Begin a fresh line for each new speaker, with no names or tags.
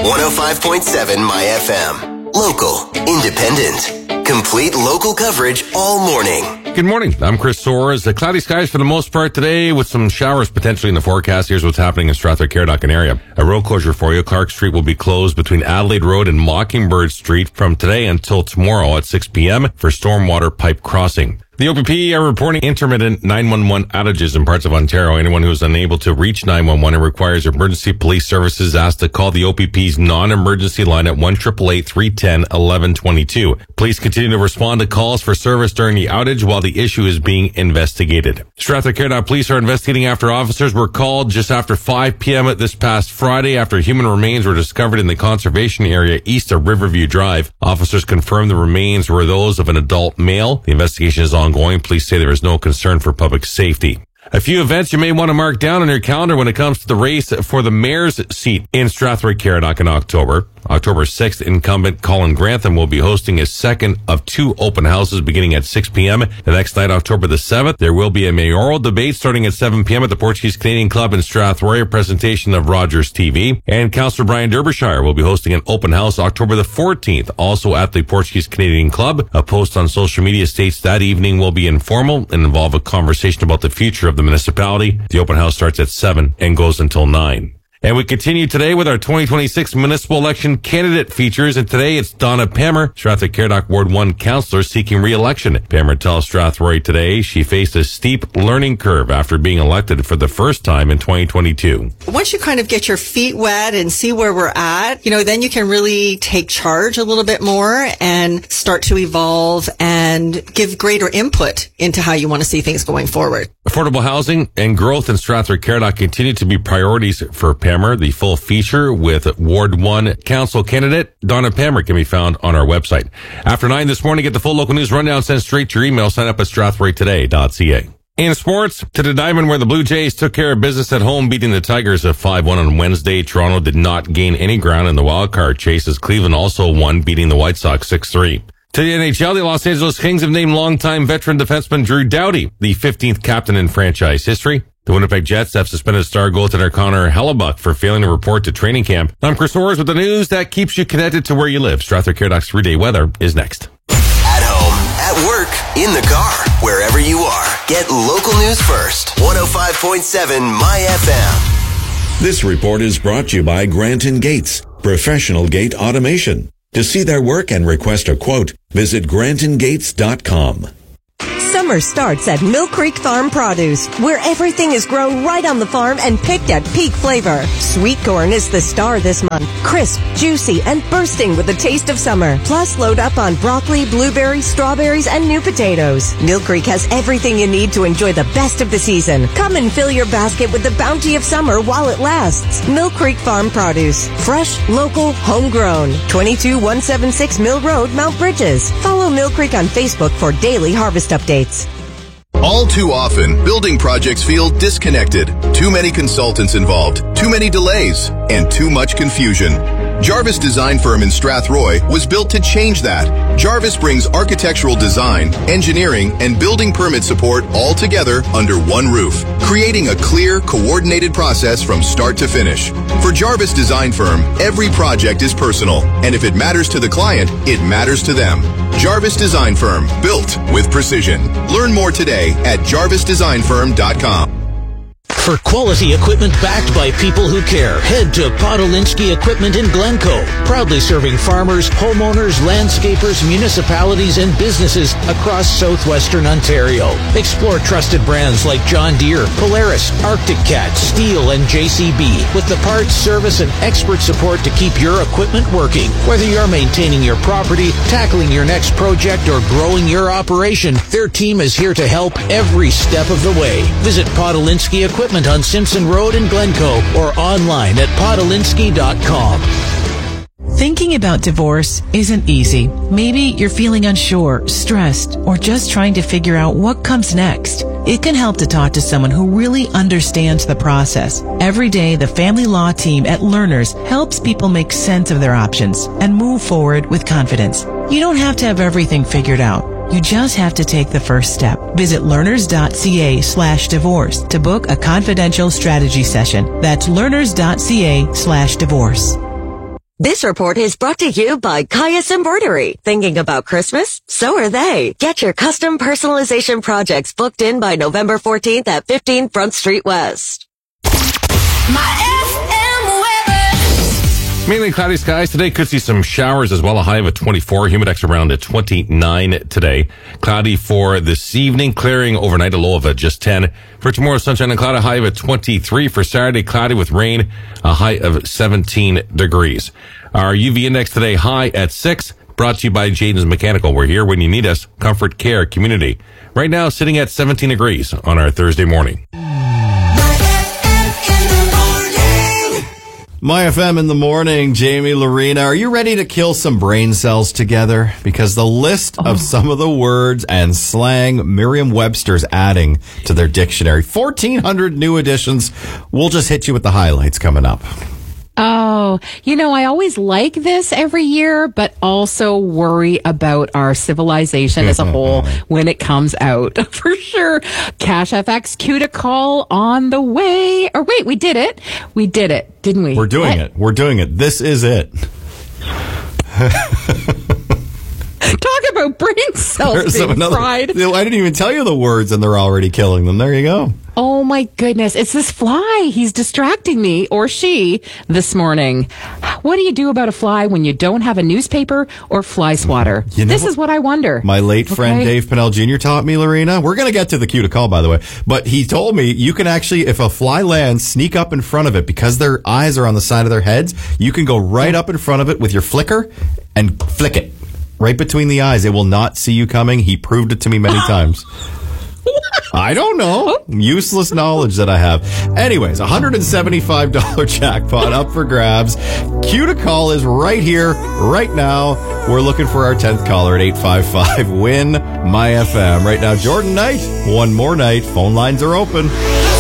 105.7 My FM. Local, independent, complete local coverage all morning.
Good morning. I'm Chris Soares. Cloudy skies for the most part today with some showers potentially in the forecast. Here's what's happening in Strathroy-Caradoc area. A road closure for you. Clark Street will be closed between Adelaide Road and Mockingbird Street from today until tomorrow at 6 p.m. for stormwater pipe crossing. The OPP are reporting intermittent 911 outages in parts of Ontario. Anyone who is unable to reach 911 and requires emergency police services asked to call the OPP's non-emergency line at 1-888-310-1122. Please continue to respond to calls for service during the outage while the issue is being investigated. Strathroy-Caradoc police are investigating after officers were called just after 5 p.m. this past Friday after human remains were discovered in the conservation area east of Riverview Drive. Officers confirmed the remains were those of an adult male. The investigation is ongoing. Police say there is no concern for public safety. A few events you may want to mark down on your calendar when it comes to the race for the mayor's seat in Strathroy-Caradoc in October. October 6th, incumbent Colin Grantham will be hosting his second of two open houses beginning at 6 p.m. The next night, October the 7th, there will be a mayoral debate starting at 7 p.m. at the Portuguese Canadian Club in Strathroy, a presentation of Rogers TV. And Councillor Brian Derbyshire will be hosting an open house October the 14th, also at the Portuguese Canadian Club. A post on social media states that evening will be informal and involve a conversation about the future of the municipality. The open house starts at 7 and goes until 9. And we continue today with our 2026 municipal election candidate features. And today it's Donna Pammer, Strathroy-Caradoc Ward 1 councillor seeking re-election. Pammer tells Strathroy today she faced a steep learning curve after being elected for the first time in 2022.
Once you kind of get your feet wet and see where we're at, then you can really take charge a little bit more and start to evolve and give greater input into how you want to see things going forward.
Affordable housing and growth in Strathroy-Caradoc continue to be priorities for Pammer. The full feature with Ward 1 Council candidate Donna Pammer can be found on our website. After 9 this morning, get the full local news rundown sent straight to your email. Sign up at strathroytoday.ca. In sports, to the Diamond where the Blue Jays took care of business at home, beating the Tigers of 5-1 on Wednesday. Toronto did not gain any ground in the wildcard chase as Cleveland also won, beating the White Sox 6-3. To the NHL, the Los Angeles Kings have named longtime veteran defenseman Drew Doughty the 15th captain in franchise history. The Winnipeg Jets have suspended star goaltender Connor Hellebuck for failing to report to training camp. I'm Chris Soares with the news that keeps you connected to where you live. Strathroy-Caradoc's 3-day weather is next.
At home, at work, in the car, wherever you are. Get local news first. 105.7 My FM.
This report is brought to you by Grant & Gates, professional gate automation. To see their work and request a quote, visit grantandgates.com.
Summer starts at Mill Creek Farm Produce, where everything is grown right on the farm and picked at peak flavor. Sweet corn is the star this month. Crisp, juicy, and bursting with the taste of summer. Plus, load up on broccoli, blueberries, strawberries, and new potatoes. Mill Creek has everything you need to enjoy the best of the season. Come and fill your basket with the bounty of summer while it lasts. Mill Creek Farm Produce. Fresh, local, homegrown. 22176 Mill Road, Mount Bridges. Follow Mill Creek on Facebook for daily harvest updates.
All too often, building projects feel disconnected. Too many consultants involved, too many delays, and too much confusion. Jarvis Design Firm in Strathroy was built to change that. Jarvis brings architectural design, engineering, and building permit support all together under one roof, creating a clear, coordinated process from start to finish. For Jarvis Design Firm, every project is personal, and if it matters to the client, it matters to them. Jarvis Design Firm, built with precision. Learn more today at jarvisdesignfirm.com.
For quality equipment backed by people who care, head to Podolinsky Equipment in Glencoe. Proudly serving farmers, homeowners, landscapers, municipalities, and businesses across southwestern Ontario. Explore trusted brands like John Deere, Polaris, Arctic Cat, Steel, and JCB with the parts, service, and expert support to keep your equipment working. Whether you're maintaining your property, tackling your next project, or growing your operation, their team is here to help every step of the way. Visit Podolinsky Equipment on Simpson Road in Glencoe or online at podolinsky.com.
Thinking about divorce isn't easy. Maybe you're feeling unsure, stressed, or just trying to figure out what comes next. It can help to talk to someone who really understands the process. Every day, the family law team at Learners helps people make sense of their options and move forward with confidence. You don't have to have everything figured out. You just have to take the first step. Visit learners.ca/divorce to book a confidential strategy session. That's learners.ca/divorce.
This report is brought to you by Caius Embroidery. Thinking about Christmas? So are they. Get your custom personalization projects booked in by November 14th at 15 Front Street West.
Mainly cloudy skies today. Could see some showers as well. A high of a 24. Humidex around a 29 today. Cloudy for this evening. Clearing overnight. A low of just 10. For tomorrow, sunshine and cloud. A high of a 23. For Saturday, cloudy with rain. A high of 17 degrees. Our UV index today high at 6. Brought to you by Jaden's Mechanical. We're here when you need us. Comfort Care Community. Right now, sitting at 17 degrees on our Thursday morning.
My FM in the morning, Jamie, Lorena, are you ready to kill some brain cells together? Because the list of some of the words and slang Merriam-Webster's adding to their dictionary, 1,400 new additions. We'll just hit you with the highlights coming up.
Oh, I always like this every year, but also worry about our civilization as a whole when it comes out. For sure. Cash FX, cue to call on the way. Or wait, we did it. We did it, didn't we?
We're doing it. We're doing it. This is it.
Talk about brain cells being fried.
I didn't even tell you the words and they're already killing them. There you go.
Oh my goodness. It's this fly. He's distracting me, or she, this morning. What do you do about a fly when you don't have a newspaper or fly swatter? This is what I wonder.
My late friend Dave Pennell Jr. taught me, Lorena. We're going to get to the cue to call, by the way. But he told me you can actually, if a fly lands, sneak up in front of it because their eyes are on the side of their heads. You can go right up in front of it with your flicker and flick it right between the eyes. It will not see you coming. He proved it to me many times. I don't know. Useless knowledge that I have. Anyways, $175 jackpot up for grabs. Cue to call is right here, right now. We're looking for our 10th caller at 855. Win My FM. Right now, Jordan Knight. One more night. Phone lines are open.